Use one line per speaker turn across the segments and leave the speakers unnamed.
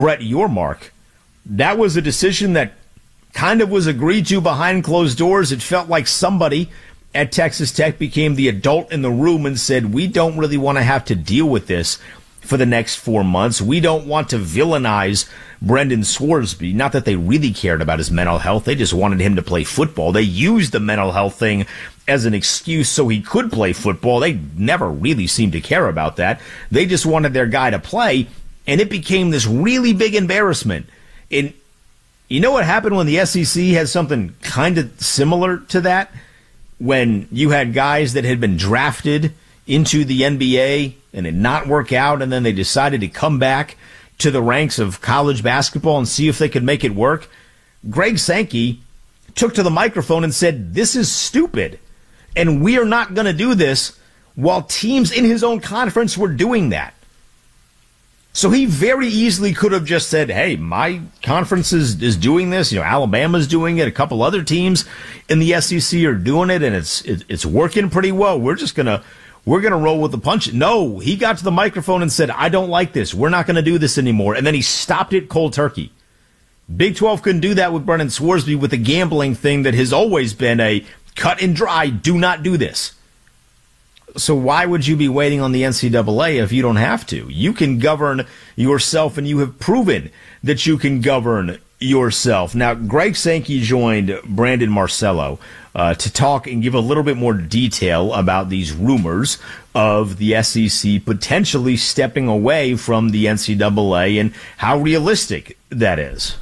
Brett Yormark, that was a decision that kind of was agreed to behind closed doors. It felt like somebody at Texas Tech became the adult in the room and said, we don't really want to have to deal with this for the next 4 months. We don't want to villainize Brendan Swarsby. Not that they really cared about his mental health. They just wanted him to play football. They used the mental health thing as an excuse so he could play football. They never really seemed to care about that. They just wanted their guy to play, and it became this really big embarrassment. And you know what happened when the SEC had something kind of similar to that? When you had guys that had been drafted into the NBA and it not work out, and then they decided to come back to the ranks of college basketball and see if they could make it work. Greg Sankey took to the microphone and said, this is stupid, and we are not going to do this, while teams in his own conference were doing that. So he very easily could have just said, hey, my conference is doing this. You know, Alabama's doing it. A couple other teams in the SEC are doing it, and it's working pretty well. We're gonna roll with the punch. No, he got to the microphone and said, I don't like this. We're not going to do this anymore. And then he stopped it cold turkey. Big 12 couldn't do that with Brendan Swarsby with the gambling thing that has always been a cut and dry, do not do this. So why would you be waiting on the NCAA if you don't have to? You can govern yourself, and you have proven that you can govern yourself. Now, Greg Sankey joined Brandon Marcello to talk and give a little bit more detail about these rumors of the SEC potentially stepping away from the NCAA and how realistic that is.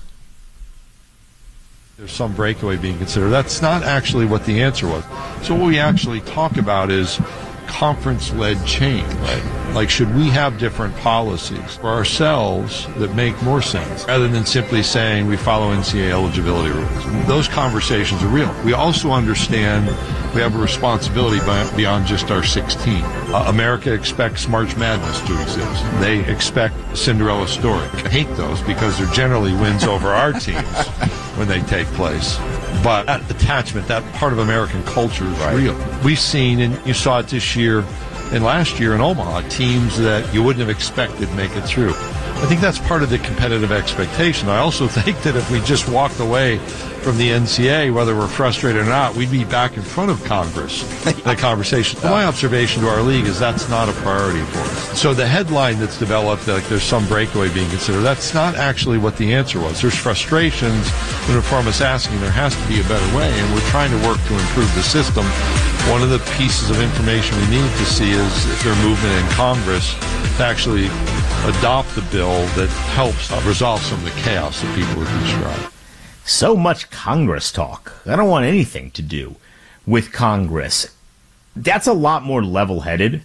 There's some breakaway being considered. That's not actually what the answer was. So what we actually talk about is conference-led change. Right. Like, should we have different policies for ourselves that make more sense rather than simply saying we follow NCAA eligibility rules? Those conversations are real. We also understand we have a responsibility beyond just our 16. America expects March Madness to exist. They expect Cinderella story. I hate those because they're generally wins over our teams when they take place. But that attachment, that part of American culture is real. We've seen, and you saw it this year and last year in Omaha, teams that you wouldn't have expected make it through. I think that's part of the competitive expectation. I also think that if we just walked away from the NCAA, whether we're frustrated or not, we'd be back in front of Congress in the conversation. My observation to our league is that's not a priority for us. So the headline that's developed, like there's some breakaway being considered, that's not actually what the answer was. There's frustrations that inform us asking there has to be a better way, and we're trying to work to improve the system. One of the pieces of information we need to see is their movement in Congress to actually adopt the bill that helps resolve some of the chaos that people have described.
So much Congress talk. I don't want anything to do with Congress. That's a lot more level-headed,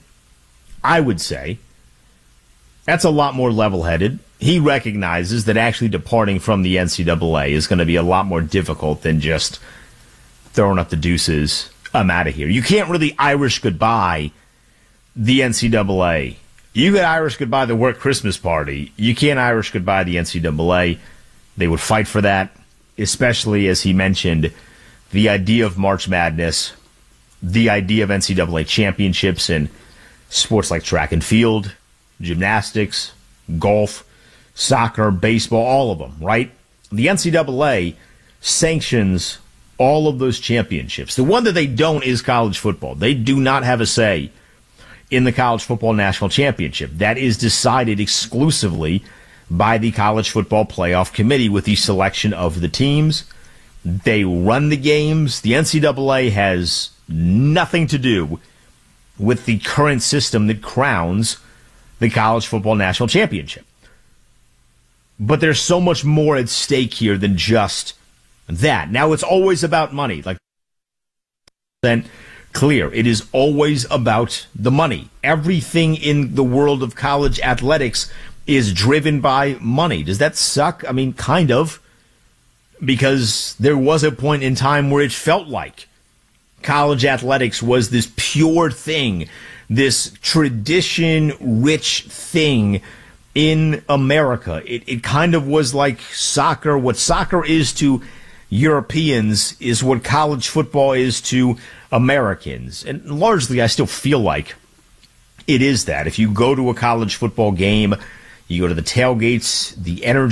I would say. That's a lot more level-headed. He recognizes that actually departing from the NCAA is going to be a lot more difficult than just throwing up the deuces. I'm out of here. You can't really Irish goodbye the NCAA. You could Irish goodbye the work Christmas party. You can't Irish goodbye the NCAA. They would fight for that, especially, as he mentioned, the idea of March Madness, the idea of NCAA championships in sports like track and field, gymnastics, golf, soccer, baseball, all of them, right? The NCAA sanctions all of those championships. The one that they don't is college football. They do not have a say in the College Football National Championship. That is decided exclusively by the College Football Playoff Committee with the selection of the teams. They run the games. The NCAA has nothing to do with the current system that crowns the College Football National Championship. But there's so much more at stake here than just that. Now, it's always about money. Like, then clear, it is always about the money. Everything in the world of college athletics is driven by money. Does that suck? I mean, kind of, because there was a point in time where it felt like college athletics was this pure thing, this tradition-rich thing in America. It kind of was like soccer. What soccer is to Europeans is what college football is to Americans. And largely, I still feel like it is that. If you go to a college football game, You go to the tailgates, the energy